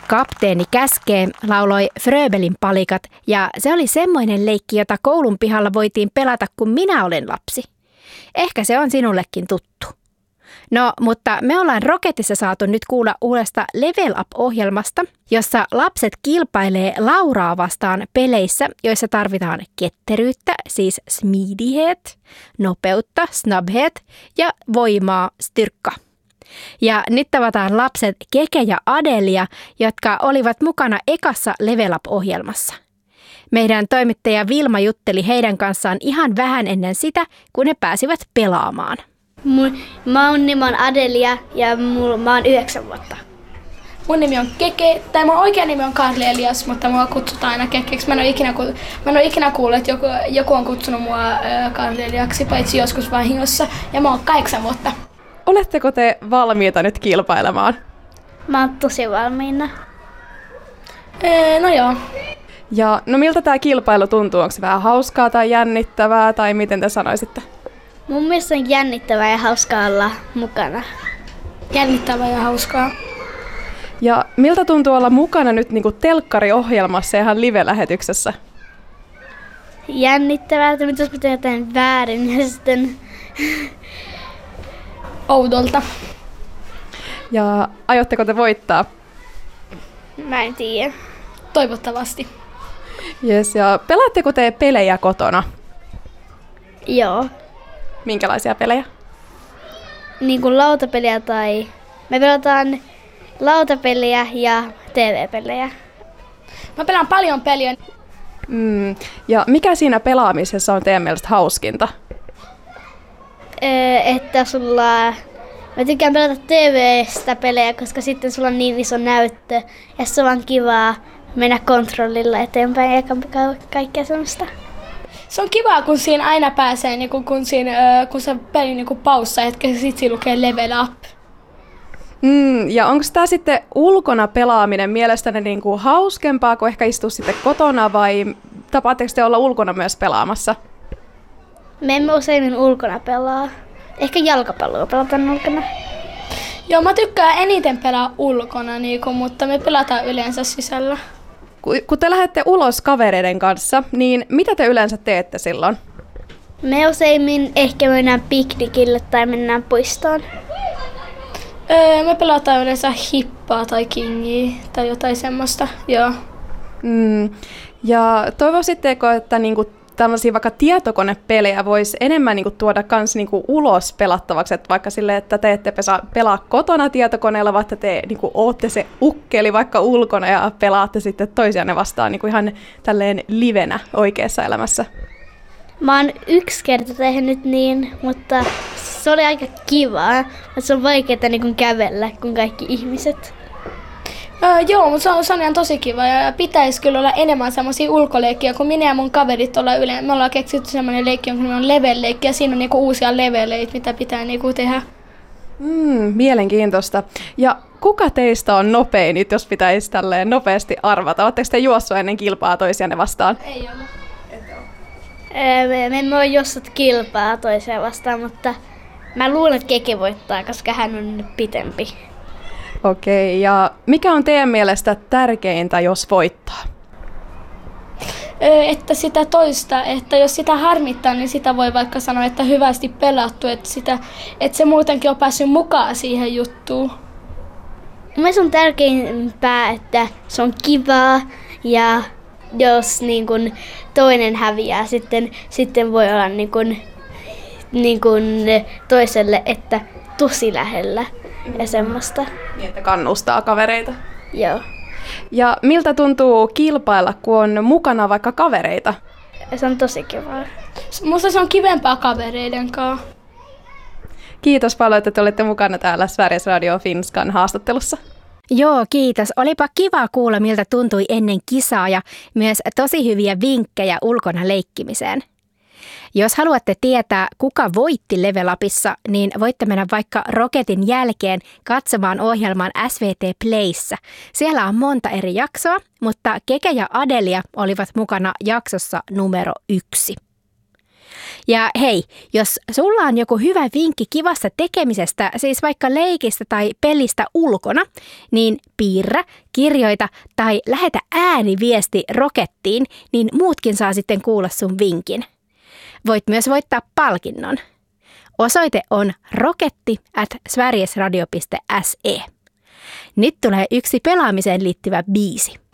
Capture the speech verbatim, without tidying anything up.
Kapteeni käskee lauloi Fröbelin palikat ja se oli semmoinen leikki, jota koulun pihalla voitiin pelata, kun minä olen lapsi. Ehkä se on sinullekin tuttu. No, mutta me ollaan Rocketissa saatu nyt kuulla uudesta Level Up-ohjelmasta, jossa lapset kilpailee Lauraa vastaan peleissä, joissa tarvitaan ketteryyttä, siis smidighet, nopeutta, snabbhet ja voimaa, styrkka. Ja nyt tavataan lapset Keke ja Adelia, jotka olivat mukana ekassa Level Up-ohjelmassa. Meidän toimittaja Vilma jutteli heidän kanssaan ihan vähän ennen sitä, kun he pääsivät pelaamaan. Mun, mä oon nimi on Adelia ja mul, mä oon yhdeksän vuotta. Mun nimi on Keke, tai mun oikea nimi on Karli Elias, mutta mua kutsutaan aina Kekeksi. Mä en ole ikinä, mä en ole ikinä kuullut, että joku, joku on kutsunut mua äh, Karli Eliaksi, paitsi joskus vahingossa, ja mä oon kahdeksan vuotta. Oletteko te valmiita nyt kilpailemaan? Mä oon tosi valmiina. Ee, no joo. Ja no miltä tää kilpailu tuntuu? Onko se vähän hauskaa tai jännittävää, tai miten te sanoisitte? Mun mielestä on jännittävää ja hauskaa olla mukana. Jännittävää ja hauskaa. Ja miltä tuntuu olla mukana nyt niinku telkkariohjelmassa ja ihan live-lähetyksessä? Jännittävää, että mitä jos pitää jotain väärin ja sitten oudolta. Ja aiotteko te voittaa? Mä en tiedä. Toivottavasti. Yes, ja pelaatteko te pelejä kotona? Joo. Minkälaisia pelejä? Niin kuin lautapeliä tai... Me pelataan lautapeliä ja T V-pelejä. Mä pelaan paljon peliä. Mm, ja mikä siinä pelaamisessa on teidän mielestä hauskinta? Öö, että sulla... Mä tykkään pelata T V:stä pelejä, koska sitten sulla on niin iso näyttö. Ja se on kivaa mennä kontrollilla eteenpäin ja ka- kaikkea semmoista. Se on kivaa, kun siinä aina pääsee, niin kun, kun, siinä, kun se peli niin paussa hetkessä, sitten siinä lukee Level Up. Mm, ja onko tämä sitten ulkona pelaaminen mielestäni niin kuin hauskempaa, kuin ehkä istua sitten kotona, vai tapaatteko te olla ulkona myös pelaamassa? Me emme useimmin ulkona pelaa. Ehkä jalkapalloa pelataan ulkona. Joo, mä tykkään eniten pelaa ulkona, niin kun, mutta me pelataan yleensä sisällä. Kun te lähdette ulos kavereiden kanssa, niin mitä te yleensä teette silloin? Me useimmin ehkä mennään piknikille tai mennään puistoon. Öö, me pelataan yleensä hippaa tai kingiä tai jotain semmoista, joo. Mm, ja toivoisitteko, että niinku tällaisia vaikka tietokonepelejä voisi enemmän niinku tuoda kans niinku ulos pelattavaksi, että vaikka sille, että te ette pesa, pelaa kotona tietokoneella, vaikka te niinku ootte se ukkeli vaikka ulkona ja pelaatte sitten toisianne vastaan niinku ihan tälleen livenä oikeassa elämässä? Mä oon yksi kerta tehnyt niin, mutta se oli aika kivaa. Se on vaikeaa niin kävellä kuin kaikki ihmiset. Öö, joo, mutta se on, se on ihan tosi kiva ja pitäisi kyllä olla enemmän semmoisia ulkoleikkiä, kun minä ja mun kaverit ollaan yleensä. Me ollaan keksitty semmoinen leikki, jonka on level-leikki ja siinä on niinku uusia leveleitä, mitä pitää niinku tehdä. Mm, mielenkiintoista. Ja kuka teistä on nopein nyt, jos pitäisi tälleen nopeasti arvata? Oletteko te juossut ennen kilpaa toisianne vastaan? Ei ole. Me, me emme ole jossut kilpaa toiseen vastaan, mutta mä luulen, että Keke voittaa, koska hän on pitempi. Okei, ja mikä on teidän mielestä tärkeintä, jos voittaa? Öö, että sitä toista, että jos sitä harmittaa, niin sitä voi vaikka sanoa, että hyvästi pelattu, että, sitä, että se muutenkin on päässyt mukaan siihen juttuun. Mielestäni on tärkeimpää, että se on kivaa ja jos niin kun toinen häviää, sitten, sitten voi olla niin kun, niin kun toiselle, että tosi lähellä ja semmoista. Niin, että kannustaa kavereita. Joo. Ja miltä tuntuu kilpailla, kun on mukana vaikka kavereita? Se on tosi kivaa. Musta se on kivempaa kavereiden kanssa. Kiitos paljon, että te olitte mukana täällä Sveriges Radio Finskan haastattelussa. Joo, kiitos. Olipa kiva kuulla, miltä tuntui ennen kisaa ja myös tosi hyviä vinkkejä ulkona leikkimiseen. Jos haluatte tietää, kuka voitti Level Upissa, niin voitte mennä vaikka Rocketin jälkeen katsomaan ohjelman S V T Playssä. Siellä on monta eri jaksoa, mutta Keke ja Adelia olivat mukana jaksossa numero yksi. Ja hei, jos sulla on joku hyvä vinkki kivasta tekemisestä, siis vaikka leikistä tai pelistä ulkona, niin piirrä, kirjoita tai lähetä ääniviesti Rokettiin, niin muutkin saa sitten kuulla sun vinkin. Voit myös voittaa palkinnon. Osoite on roketti at sverigesradio piste se. Nyt tulee yksi pelaamiseen liittyvä biisi.